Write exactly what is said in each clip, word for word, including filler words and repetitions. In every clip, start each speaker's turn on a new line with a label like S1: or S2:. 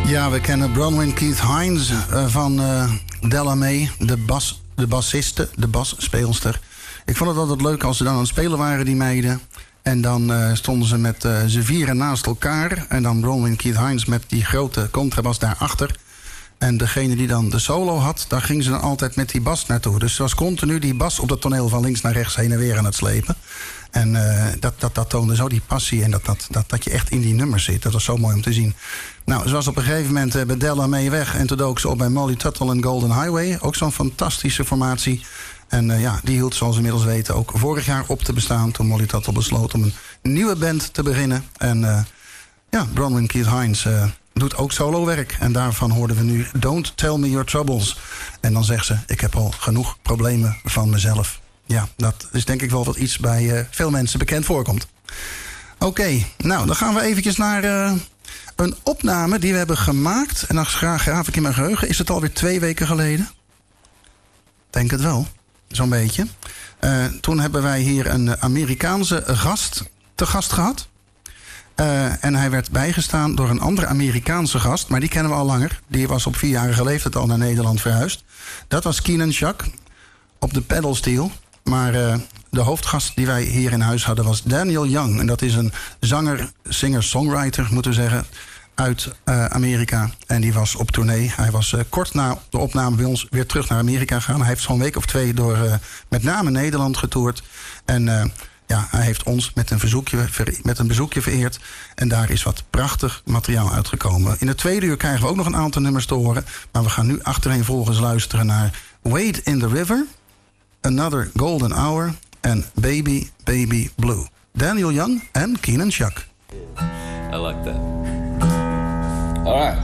S1: Ja, we kennen Bronwyn Keith Hines uh, van uh, Della Mae, de, bas, de bassiste, de basspeelster. Ik vond het altijd leuk als ze dan aan het spelen waren, die meiden. En dan uh, stonden ze met uh, z'n vieren naast elkaar. En dan Bronwyn Keith Hines met die grote contrabas daarachter. En degene die dan de solo had, daar ging ze dan altijd met die bas naartoe. Dus ze was continu die bas op het toneel van links naar rechts heen en weer aan het slepen. En uh, dat, dat, dat toonde zo die passie en dat, dat, dat, dat je echt in die nummers zit. Dat was zo mooi om te zien. Nou, ze was op een gegeven moment uh, bij Della Mae weg. En toen dook ze op bij Molly Tuttle en Golden Highway. Ook zo'n fantastische formatie. En uh, ja, die hield, zoals we inmiddels weten, ook vorig jaar op te bestaan. Toen Molly Tuttle besloot om een nieuwe band te beginnen. En uh, ja, Bronwyn Keith Hines uh, doet ook solowerk. En daarvan hoorden we nu Don't Tell Me Your Troubles. En dan zegt ze, ik heb al genoeg problemen van mezelf. Ja, dat is denk ik wel wat iets bij uh, veel mensen bekend voorkomt. Oké, okay, nou, dan gaan we eventjes naar uh, een opname die we hebben gemaakt. En dan graag graaf ik in mijn geheugen. Is het alweer twee weken geleden? Denk het wel, zo'n beetje. Uh, toen hebben wij hier een Amerikaanse gast te gast gehad. Uh, en hij werd bijgestaan door een andere Amerikaanse gast. Maar die kennen we al langer. Die was op vierjarige leeftijd al naar Nederland verhuisd. Dat was Keenan Chuck op de pedalsteel. Maar uh, de hoofdgast die wij hier in huis hadden was Daniel Young. En dat is een zanger, singer-songwriter, moeten we zeggen, uit uh, Amerika. En die was op tournee. Hij was uh, kort na de opname bij ons weer terug naar Amerika gegaan. Hij heeft zo'n week of twee door uh, met name Nederland getoerd. En uh, ja, hij heeft ons met een, verzoekje, met een bezoekje vereerd. En daar is wat prachtig materiaal uitgekomen. In het tweede uur krijgen we ook nog een aantal nummers te horen. Maar we gaan nu achtereenvolgens luisteren naar Wade in the River, Another Golden Hour en Baby, Baby Blue. Daniel Young en Keenan Chuck.
S2: I like that. All right.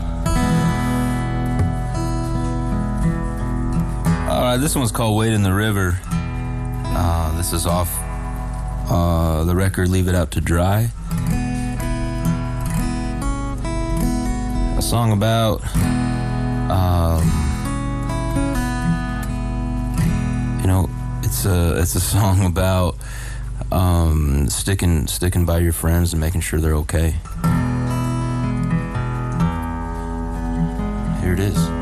S2: All right, this one's called Wade in the River. Uh, this is off uh, the record Leave It Out to Dry. A song about um, you know, it's a it's a song about um, sticking sticking by your friends and making sure they're okay. Here it is.